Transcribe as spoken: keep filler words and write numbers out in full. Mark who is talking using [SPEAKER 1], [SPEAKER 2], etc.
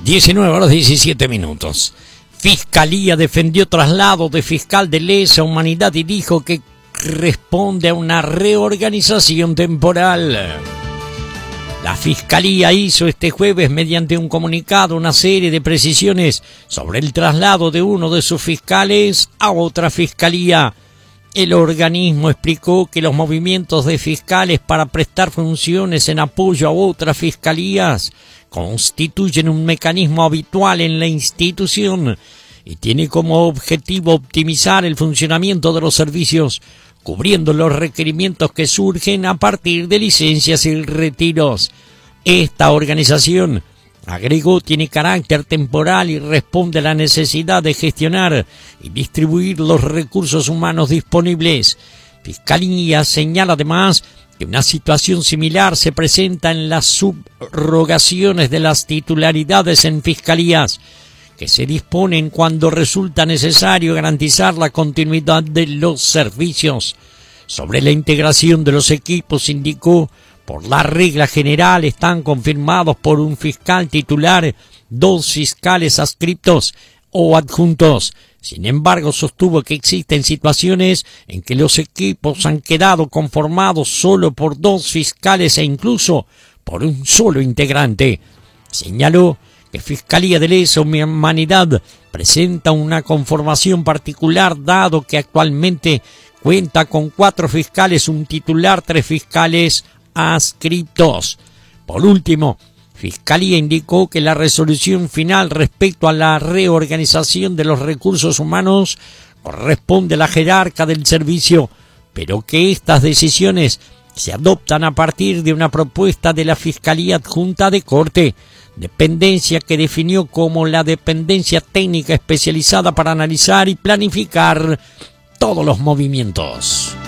[SPEAKER 1] diecinueve horas diecisiete minutos. Fiscalía defendió traslado de fiscal de lesa humanidad y dijo que responde a una reorganización temporal. La Fiscalía hizo este jueves mediante un comunicado una serie de precisiones sobre el traslado de uno de sus fiscales a otra fiscalía. El organismo explicó que los movimientos de fiscales para prestar funciones en apoyo a otras fiscalías constituyen un mecanismo habitual en la institución y tiene como objetivo optimizar el funcionamiento de los servicios, cubriendo los requerimientos que surgen a partir de licencias y retiros. Esta organización, agregó, tiene carácter temporal y responde a la necesidad de gestionar y distribuir los recursos humanos disponibles. Fiscalía señala además que una situación similar se presenta en las subrogaciones de las titularidades en fiscalías, que se disponen cuando resulta necesario garantizar la continuidad de los servicios. Sobre la integración de los equipos, indicó, por la regla general están confirmados por un fiscal titular, dos fiscales adscritos o adjuntos. Sin embargo, sostuvo que existen situaciones en que los equipos han quedado conformados solo por dos fiscales e incluso por un solo integrante. Señaló que Fiscalía de Lesa Humanidad presenta una conformación particular dado que actualmente cuenta con cuatro fiscales, un titular, tres fiscales adscritos. Por último, Fiscalía indicó que la resolución final respecto a la reorganización de los recursos humanos corresponde a la jerarca del servicio, pero que estas decisiones se adoptan a partir de una propuesta de la Fiscalía Adjunta de Corte, dependencia que definió como la dependencia técnica especializada para analizar y planificar todos los movimientos.